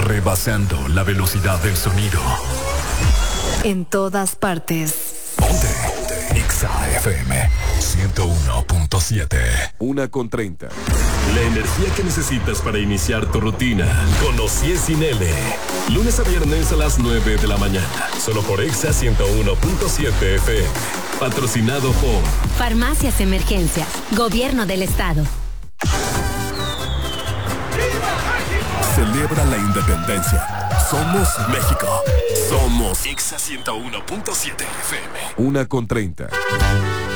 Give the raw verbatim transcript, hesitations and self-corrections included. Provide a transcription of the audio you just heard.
rebasando la velocidad del sonido. En todas partes. Ponte, ponte. Exa F M ciento uno punto siete. Una con treinta. La energía que necesitas para iniciar tu rutina. Con Ocié sin L. Lunes a viernes a las nueve de la mañana. Solo por Exa ciento uno punto siete F M. Patrocinado por Farmacias Emergencias. Gobierno del Estado. Celebra la independencia. Somos México. Somos Exa ciento uno punto siete F M. Una con treinta.